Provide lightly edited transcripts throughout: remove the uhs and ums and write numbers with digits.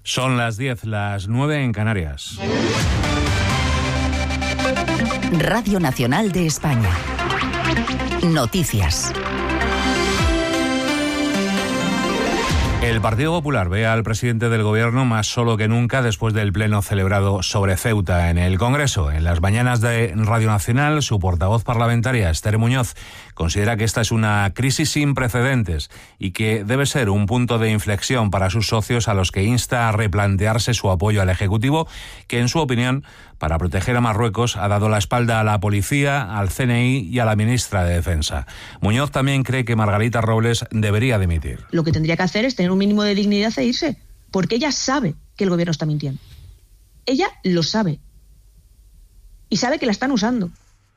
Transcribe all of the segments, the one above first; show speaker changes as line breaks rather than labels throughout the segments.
Son las 10, las 9 en Canarias.
Radio Nacional de España. Noticias.
El Partido Popular ve al presidente del Gobierno más solo que nunca después del pleno celebrado sobre Ceuta en el Congreso. En las mañanas de Radio Nacional, su portavoz parlamentaria, Esther Muñoz, considera que esta es una crisis sin precedentes y que debe ser un punto de inflexión para sus socios, a los que insta a replantearse su apoyo al Ejecutivo, que en su opinión, para proteger a Marruecos, ha dado la espalda a la policía, al CNI y a la ministra de Defensa. Muñoz también cree que Margarita Robles debería dimitir.
Lo que tendría que hacer es tener un mínimo de dignidad e irse, porque ella sabe que el gobierno está mintiendo. Ella lo sabe. Y sabe que la están usando.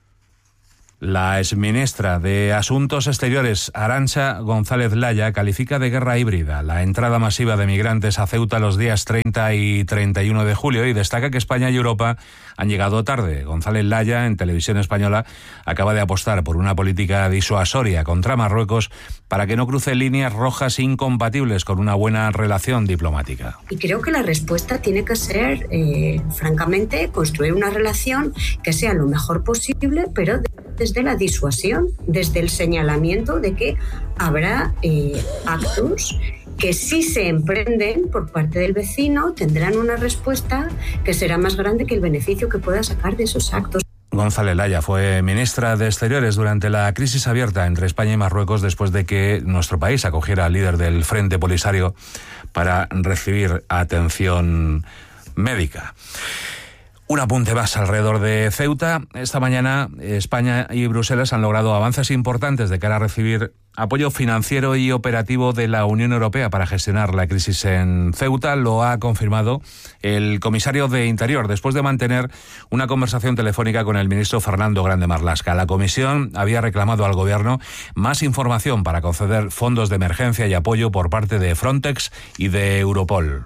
La exministra de Asuntos Exteriores, Arantxa González Laya, califica de guerra híbrida la entrada masiva de migrantes a Ceuta los días 30 y 31 de julio y destaca que España y Europa han llegado tarde. González Laya, en Televisión Española, acaba de apostar por una política disuasoria contra Marruecos para que no cruce líneas rojas incompatibles con una buena relación diplomática.
Y creo que la respuesta tiene que ser, francamente, construir una relación que sea lo mejor posible, pero desde la disuasión, desde el señalamiento de que habrá actos que si se emprenden por parte del vecino tendrán una respuesta que será más grande que el beneficio que pueda sacar de esos actos.
González Laya fue ministra de Exteriores durante la crisis abierta entre España y Marruecos después de que nuestro país acogiera al líder del Frente Polisario para recibir atención médica. Un apunte más alrededor de Ceuta. Esta mañana España y Bruselas han logrado avances importantes de cara a recibir apoyo financiero y operativo de la Unión Europea para gestionar la crisis en Ceuta. Lo ha confirmado el comisario de Interior después de mantener una conversación telefónica con el ministro Fernando Grande Marlaska. La comisión había reclamado al gobierno más información para conceder fondos de emergencia y apoyo por parte de Frontex y de Europol.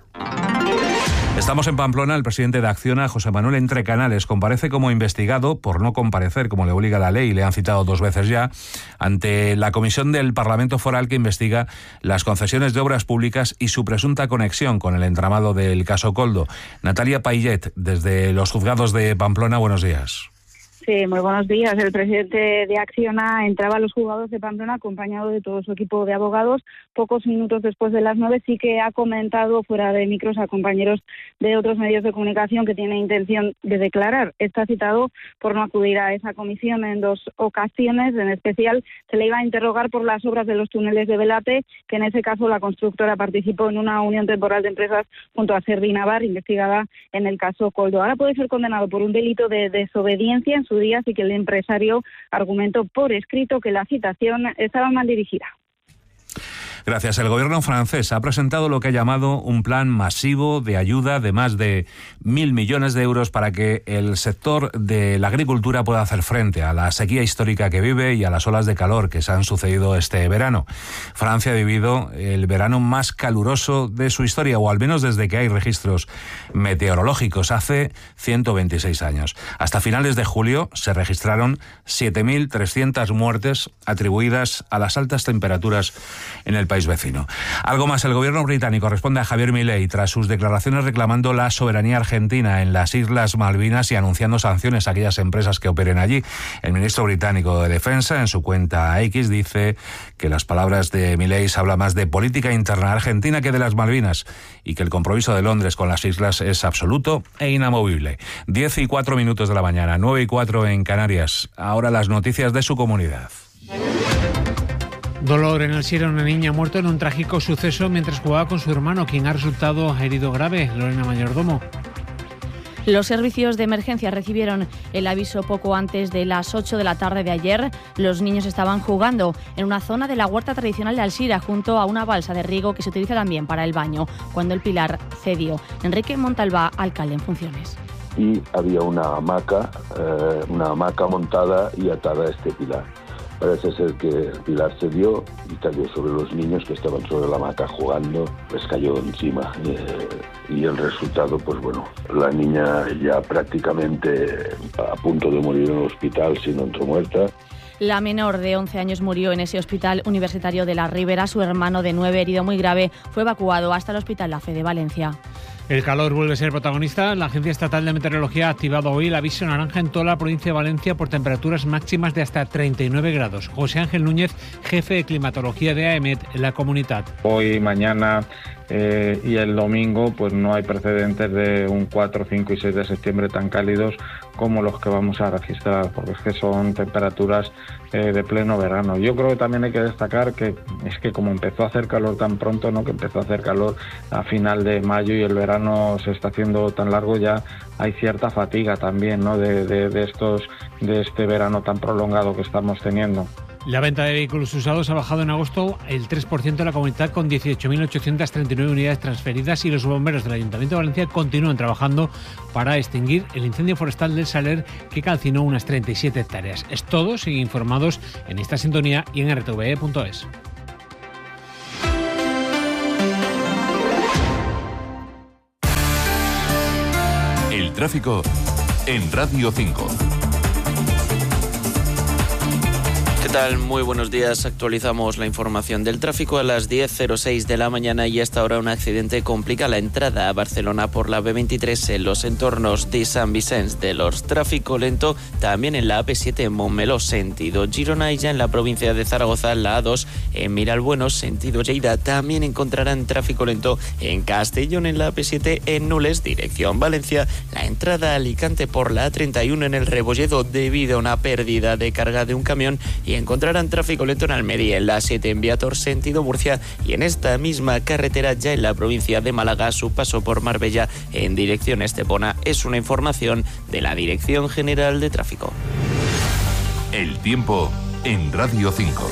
Estamos en Pamplona. El presidente de Acciona, José Manuel Entrecanales, comparece como investigado por no comparecer, como le obliga la ley, y le han citado 2 veces ya, ante la comisión del Parlamento Foral que investiga las concesiones de obras públicas y su presunta conexión con el entramado del caso Koldo. Natalia Payet, desde los juzgados de Pamplona, buenos días.
Sí, muy buenos días. El presidente de Acciona entraba a los juzgados de Pamplona acompañado de todo su equipo de abogados. Pocos minutos después de las 9 sí que ha comentado fuera de micros a compañeros de otros medios de comunicación que tiene intención de declarar. Está citado por no acudir a esa comisión en 2 ocasiones. En especial se le iba a interrogar por las obras de los túneles de Belate, que en ese caso la constructora participó en una unión temporal de empresas junto a Servinavar, investigada en el caso Koldo. Ahora puede ser condenado por un delito de desobediencia en su día, así que el empresario argumentó por escrito que la citación estaba mal dirigida.
Gracias. El gobierno francés ha presentado lo que ha llamado un plan masivo de ayuda de más de 1.000 millones de euros para que el sector de la agricultura pueda hacer frente a la sequía histórica que vive y a las olas de calor que se han sucedido este verano. Francia ha vivido el verano más caluroso de su historia, o al menos desde que hay registros meteorológicos, hace 126 años. Hasta finales de julio se registraron 7.300 muertes atribuidas a las altas temperaturas en el país vecino. Algo más, el gobierno británico responde a Javier Milei tras sus declaraciones reclamando la soberanía argentina en las Islas Malvinas y anunciando sanciones a aquellas empresas que operen allí. El ministro británico de Defensa, en su cuenta X, dice que las palabras de Milei hablan más de política interna argentina que de las Malvinas y que el compromiso de Londres con las islas es absoluto e inamovible. 10:04 de la mañana, 9:04 en Canarias. Ahora las noticias de su comunidad.
Dolor en el Sierra, una niña ha muerto en un trágico suceso mientras jugaba con su hermano, quien ha resultado herido grave. Lorena Mayordomo.
Los servicios de emergencia recibieron el aviso poco antes de las 8 de la tarde de ayer. Los niños estaban jugando en una zona de la huerta tradicional de Alsira, junto a una balsa de riego que se utiliza también para el baño, cuando el pilar cedió. Enrique Montalbá, alcalde en funciones.
Y había una hamaca montada y atada a este pilar. Parece ser que el pilar cedió y cayó sobre los niños que estaban sobre la hamaca jugando, les cayó encima. Y el resultado, pues bueno, la niña ya prácticamente a punto de morir en el hospital, si no entró muerta.
La menor de 11 años murió en ese hospital universitario de La Ribera. Su hermano de 9, herido muy grave, fue evacuado hasta el Hospital La Fe de Valencia.
El calor vuelve a ser protagonista. La Agencia Estatal de Meteorología ha activado hoy el aviso naranja en toda la provincia de Valencia por temperaturas máximas de hasta 39 grados. José Ángel Núñez, jefe de climatología de AEMET en la comunidad.
Hoy, mañana y el domingo pues no hay precedentes de un 4, 5 y 6 de septiembre tan cálidos como los que vamos a registrar, porque es que son temperaturas de pleno verano. Yo creo que también hay que destacar que es que como empezó a hacer calor tan pronto, ¿no?, que empezó a hacer calor a final de mayo y el verano se está haciendo tan largo, ya hay cierta fatiga también, ¿no?, de este verano tan prolongado que estamos teniendo.
La venta de vehículos usados ha bajado en agosto el 3% de la comunidad, con 18.839 unidades transferidas, y los bomberos del Ayuntamiento de Valencia continúan trabajando para extinguir el incendio forestal del Saler, que calcinó unas 37 hectáreas. Es todo, sigue informados en esta sintonía y en rtve.es.
El tráfico en Radio 5.
¿Qué tal? Muy buenos días. Actualizamos la información del tráfico a las 10:06 de la mañana y hasta ahora un accidente complica la entrada a Barcelona por la B23 en los entornos de Sant Vicenç de los. Tráfico lento también en la AP7 en Montmeló, sentido Girona, y ya en la provincia de Zaragoza, la A2 en Miralbueno, sentido Lleida. También encontrarán tráfico lento en Castellón en la AP7 en Nules, dirección Valencia. La entrada a Alicante por la A31 en el Rebolledo debido a una pérdida de carga de un camión, y encontrarán tráfico lento en Almería en la A7 en Viator, sentido Murcia, y en esta misma carretera ya en la provincia de Málaga, su paso por Marbella en dirección Estepona. Es una información de la Dirección General de Tráfico.
El tiempo en Radio 5.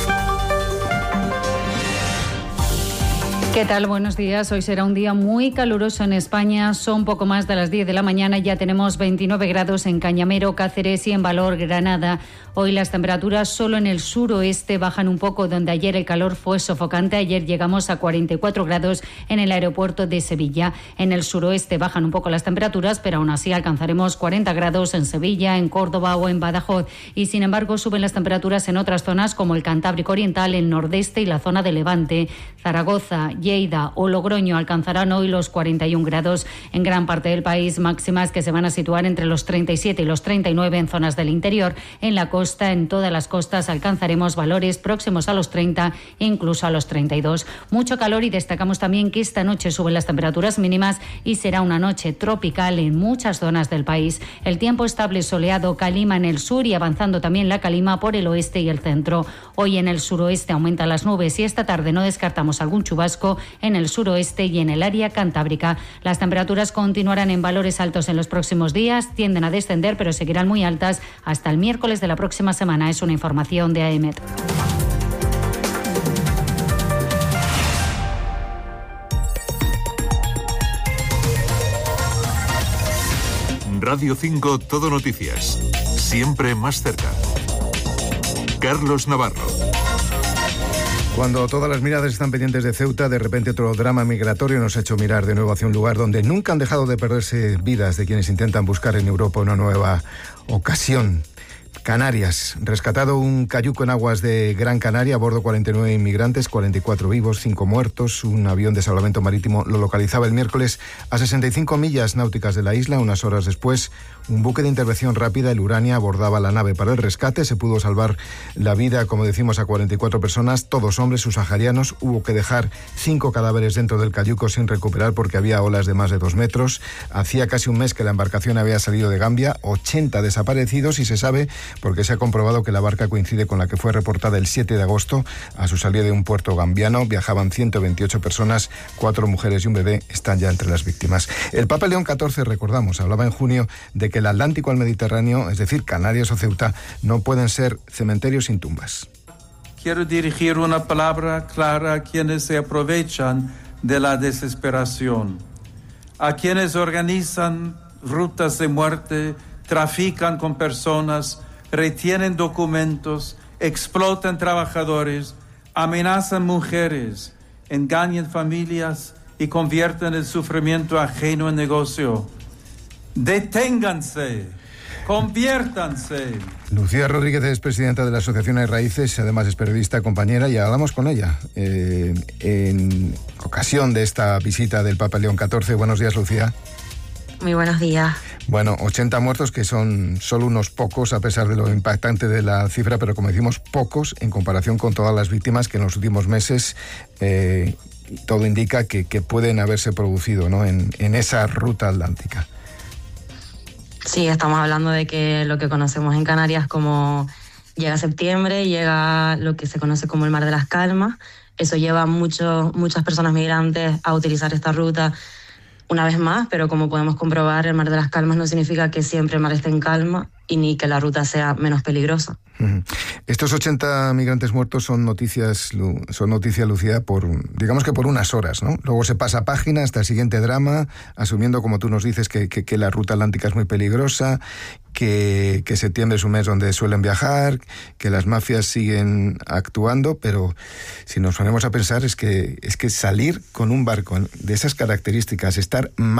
¿Qué tal? Buenos días. Hoy será un día muy caluroso en España. Son poco más de las 10 de la mañana. Ya tenemos 29 grados en Cañamero, Cáceres y en Valor, Granada. Hoy las temperaturas solo en el suroeste bajan un poco, donde ayer el calor fue sofocante. Ayer llegamos a 44 grados en el aeropuerto de Sevilla. En el suroeste bajan un poco las temperaturas, pero aún así alcanzaremos 40 grados en Sevilla, en Córdoba o en Badajoz. Y sin embargo suben las temperaturas en otras zonas como el Cantábrico Oriental, el nordeste y la zona de Levante. Zaragoza, Lleida o Logroño alcanzarán hoy los 41 grados. En gran parte del país, máximas que se van a situar entre los 37 y los 39 en zonas del interior. En la costa, en todas las costas, alcanzaremos valores próximos a los 30 e incluso a los 32. Mucho calor, y destacamos también que esta noche suben las temperaturas mínimas y será una noche tropical en muchas zonas del país. El tiempo estable, soleado, calima en el sur y avanzando también la calima por el oeste y el centro. Hoy en el suroeste aumentan las nubes y esta tarde no descartamos algún chubasco en el suroeste y en el área cantábrica. Las temperaturas continuarán en valores altos en los próximos días, tienden a descender pero seguirán muy altas hasta el miércoles de la próxima semana. Es una información de AEMET.
Radio 5 Todo Noticias. Siempre más cerca. Carlos Navarro.
Cuando todas las miradas están pendientes de Ceuta, de repente otro drama migratorio nos ha hecho mirar de nuevo hacia un lugar donde nunca han dejado de perderse vidas de quienes intentan buscar en Europa una nueva ocasión. Canarias, rescatado un cayuco en aguas de Gran Canaria, a bordo 49 inmigrantes, 44 vivos, 5 muertos. Un avión de salvamento marítimo lo localizaba el miércoles a 65 millas náuticas de la isla. Unas horas después, un buque de intervención rápida, el Urania, abordaba la nave para el rescate. Se pudo salvar la vida, como decimos, a 44 personas, todos hombres subsaharianos. Hubo que dejar 5 cadáveres dentro del cayuco sin recuperar porque había olas de más de 2 metros. Hacía casi un mes que la embarcación había salido de Gambia, 80 desaparecidos, y se sabe porque se ha comprobado que la barca coincide con la que fue reportada el 7 de agosto a su salida de un puerto gambiano. Viajaban 128 personas, 4 mujeres y un bebé están ya entre las víctimas. El Papa León XIV, recordamos, hablaba en junio de que el Atlántico al Mediterráneo, es decir, Canarias o Ceuta, no pueden ser cementerios sin tumbas.
Quiero dirigir una palabra clara a quienes se aprovechan de la desesperación, a quienes organizan rutas de muerte, trafican con personas, retienen documentos, explotan trabajadores, amenazan mujeres, engañan familias y convierten el sufrimiento ajeno en negocio. ¡Deténganse! Conviértanse.
Lucía Rodríguez es presidenta de la Asociación Hay Raíces, además es periodista, compañera, y hablamos con ella en ocasión de esta visita del Papa León XIV. Buenos días, Lucía.
Muy buenos días.
Bueno, 80 muertos, que son solo unos pocos, a pesar de lo impactante de la cifra, pero como decimos, pocos en comparación con todas las víctimas que en los últimos meses todo indica que pueden haberse producido, ¿no?, en esa ruta atlántica.
Sí, estamos hablando de que lo que conocemos en Canarias como llega septiembre, llega lo que se conoce como el Mar de las Calmas. Eso lleva muchas personas migrantes a utilizar esta ruta una vez más, pero como podemos comprobar, el Mar de las Calmas no significa que siempre el mar esté en calma y ni que la ruta sea menos peligrosa.
Estos 80 migrantes muertos son noticia, Lucía, digamos que por unas horas, ¿no? Luego se pasa página hasta el siguiente drama, asumiendo, como tú nos dices, que la ruta atlántica es muy peligrosa, que septiembre es un mes donde suelen viajar, que las mafias siguen actuando, pero si nos ponemos a pensar es que salir con un barco de esas características, estar